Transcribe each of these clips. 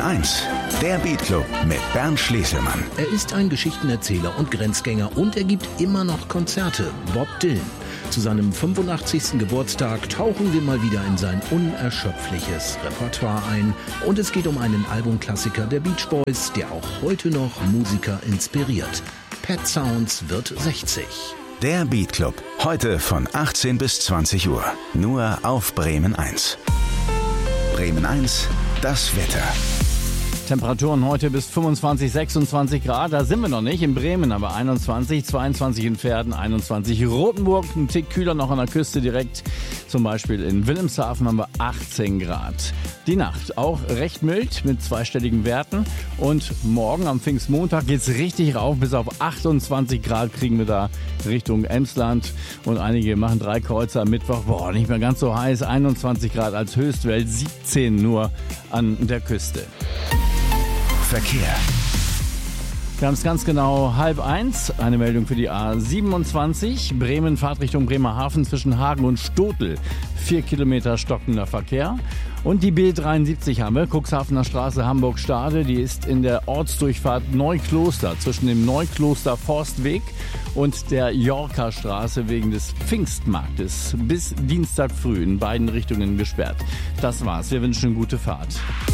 1, der Beat Club mit Bernd Schleselmann. Er ist ein Geschichtenerzähler und Grenzgänger und er gibt immer noch Konzerte. Bob Dylan. Zu seinem 85. Geburtstag tauchen wir mal wieder in sein unerschöpfliches Repertoire ein. Und es geht um einen Albumklassiker der Beach Boys, der auch heute noch Musiker inspiriert. Pet Sounds wird 60. Der Beat Club, heute von 18 bis 20 Uhr. Nur auf Bremen 1. Bremen 1, das Wetter. Temperaturen heute bis 25, 26 Grad, da sind wir noch nicht. In Bremen aber 21, 22 in Verden, 21 Rothenburg, ein Tick kühler noch an der Küste direkt. Zum Beispiel in Wilhelmshaven haben wir 18 Grad. Die Nacht auch recht mild mit zweistelligen Werten. Und morgen am Pfingstmontag geht's richtig rauf. Bis auf 28 Grad kriegen wir da Richtung Emsland. Und einige machen 3 Kreuzer am Mittwoch. Boah, nicht mehr ganz so heiß. 21 Grad als Höchstwert, 17 nur an der Küste. Verkehr. Wir haben es ganz genau 12:30. Eine Meldung für die A27. Bremen, Fahrtrichtung Bremerhaven zwischen Hagen und Stotel. 4 Kilometer stockender Verkehr. Und die B73 haben wir, Cuxhavener Straße, Hamburg-Stade. Die ist in der Ortsdurchfahrt Neukloster zwischen dem Neukloster Forstweg und der Yorker Straße wegen des Pfingstmarktes bis Dienstag früh in beiden Richtungen gesperrt. Das war's. Wir wünschen gute Fahrt.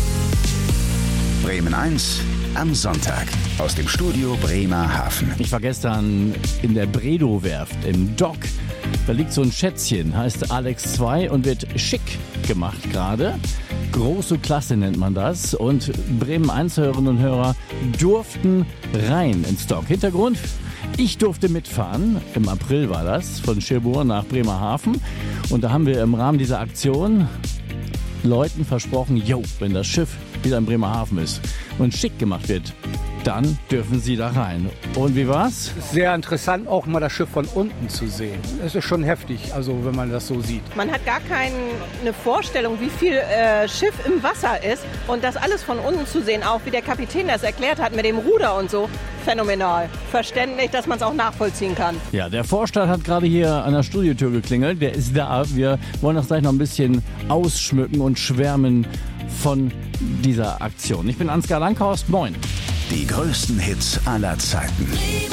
Bremen 1 am Sonntag aus dem Studio Bremerhaven. Ich war gestern in der Bredow-Werft im Dock. Da liegt so ein Schätzchen, heißt Alex 2 und wird schick gemacht gerade. Große Klasse nennt man das. Und Bremen 1 Hörerinnen und Hörer durften rein ins Dock. Hintergrund: ich durfte mitfahren, im April war das, von Cherbourg nach Bremerhaven. Und da haben wir im Rahmen dieser Aktion Leuten versprochen, wenn das Schiff wieder in Bremerhaven ist und schick gemacht wird, dann dürfen sie da rein. Und wie war's? Sehr interessant, auch mal das Schiff von unten zu sehen. Es ist schon heftig, also wenn man das so sieht. Man hat gar keine Vorstellung, wie viel Schiff im Wasser ist. Und das alles von unten zu sehen, auch wie der Kapitän das erklärt hat mit dem Ruder und so, phänomenal. Verständlich, dass man es auch nachvollziehen kann. Ja, der Vorstand hat gerade hier an der Studiotür geklingelt. Der ist da. Wir wollen das gleich noch ein bisschen ausschmücken und schwärmen von dieser Aktion. Ich bin Ansgar Langhorst. Moin. Die größten Hits aller Zeiten.